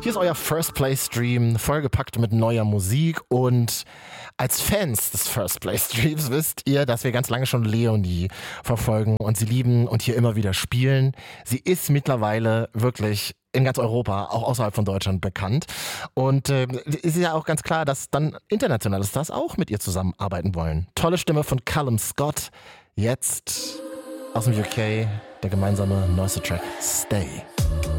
Hier ist euer First Play Stream, vollgepackt mit neuer Musik, und als Fans des First Play Streams wisst ihr, dass wir ganz lange schon Leonie verfolgen und sie lieben und hier immer wieder spielen. Sie ist mittlerweile wirklich in ganz Europa, auch außerhalb von Deutschland, bekannt. Und ist ja auch ganz klar, dass dann internationale Stars auch mit ihr zusammenarbeiten wollen. Tolle Stimme von Callum Scott. Jetzt aus dem UK der gemeinsame neueste Track Stay.